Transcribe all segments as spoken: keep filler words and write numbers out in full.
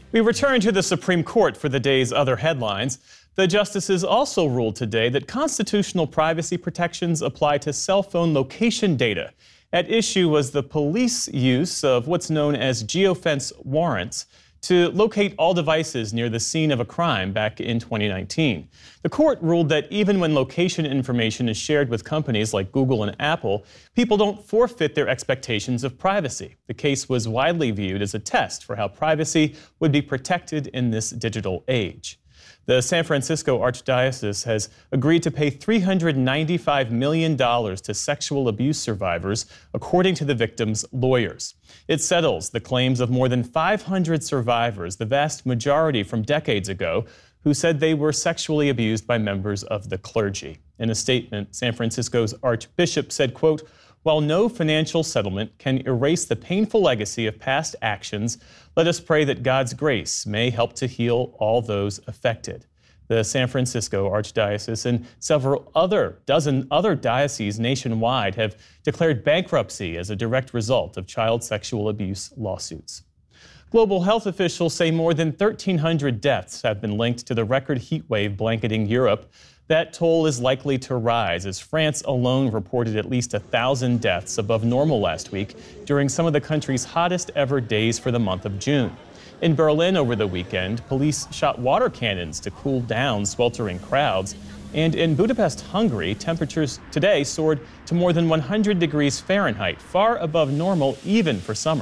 We return to the Supreme Court for the day's other headlines. The justices also ruled today that constitutional privacy protections apply to cell phone location data. At issue was the police use of what's known as geofence warrants to locate all devices near the scene of a crime back in twenty nineteen. The court ruled that even when location information is shared with companies like Google and Apple, people don't forfeit their expectations of privacy. The case was widely viewed as a test for how privacy would be protected in this digital age. The San Francisco Archdiocese has agreed to pay three hundred ninety-five million dollars to sexual abuse survivors, according to the victims' lawyers. It settles the claims of more than five hundred survivors, the vast majority from decades ago, who said they were sexually abused by members of the clergy. In a statement, San Francisco's Archbishop said, quote, "While no financial settlement can erase the painful legacy of past actions, let us pray that God's grace may help to heal all those affected." The San Francisco Archdiocese and several other dozen other dioceses nationwide have declared bankruptcy as a direct result of child sexual abuse lawsuits. Global health officials say more than thirteen hundred deaths have been linked to the record heat wave blanketing Europe. That toll is likely to rise as France alone reported at least one thousand deaths above normal last week during some of the country's hottest ever days for the month of June. In Berlin over the weekend, police shot water cannons to cool down sweltering crowds. And in Budapest, Hungary, temperatures today soared to more than one hundred degrees Fahrenheit, far above normal even for summer.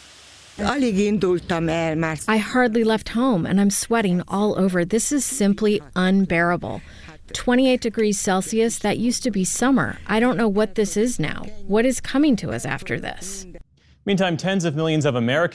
I hardly left home and I'm sweating all over. This is simply unbearable. twenty-eight degrees Celsius, that used to be summer. I don't know what this is now. What is coming to us after this? Meantime, tens of millions of Americans